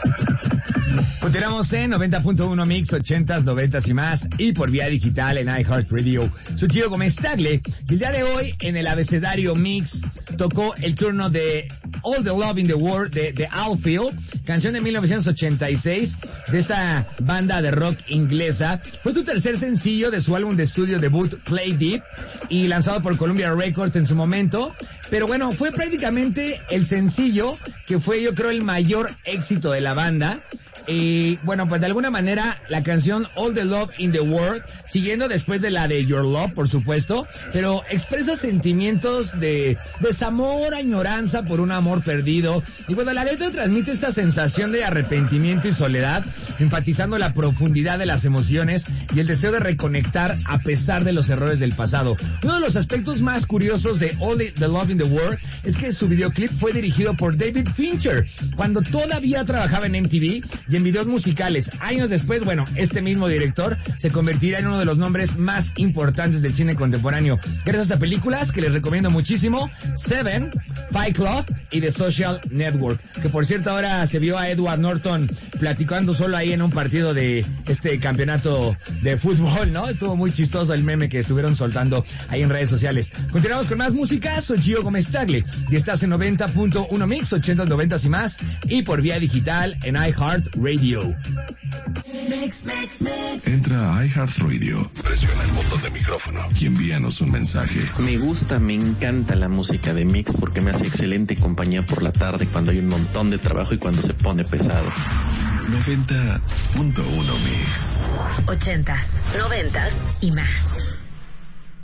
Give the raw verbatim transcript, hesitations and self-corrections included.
Continuamos en noventa punto uno Mix, ochentas, noventas y más, y por vía digital en iHeartRadio. Soy Gio Gómez Tagle, y el día de hoy en el abecedario Mix tocó el turno de All the Love in the World de, de Outfield, canción de mil novecientos ochenta y seis de esa banda de rock inglesa. Fue su tercer sencillo de su álbum de estudio debut Play Deep y lanzado por Columbia Records en su momento. Pero bueno, fue prácticamente el sencillo que fue, yo creo, el mayor éxito de la banda. Y bueno, pues de alguna manera la canción All the Love in the World, siguiendo después de la de Your Love, por supuesto, pero expresa sentimientos de desamor, añoranza por un amor perdido. Y bueno, la letra transmite esta sensación de arrepentimiento y soledad, enfatizando la profundidad de las emociones y el deseo de reconectar a pesar de los errores del pasado. Uno de los aspectos más curiosos de All the Love in the World es que su videoclip fue dirigido por David Fincher, cuando todavía trabajaba en M T V. Y en videos musicales, años después, bueno, este mismo director se convertirá en uno de los nombres más importantes del cine contemporáneo, gracias a películas que les recomiendo muchísimo: Seven, Fight Club y The Social Network, que por cierto ahora se vio a Edward Norton platicando solo ahí en un partido de este campeonato de fútbol, ¿no? Estuvo muy chistoso el meme que estuvieron soltando ahí en redes sociales. Continuamos con más música. Soy Gio Gómez Tagle y estás en noventa punto uno Mix, ochentas, noventas y más, y por vía digital en iHeartRadio. Mix, mix, mix. Entra a iHeartRadio, presiona el botón de micrófono y envíanos un mensaje. Me gusta, me encanta la música de Mix porque me hace excelente compañía por la tarde cuando hay un montón de trabajo y cuando se pone pesado. noventa punto uno Mix. Ochentas, noventas y más.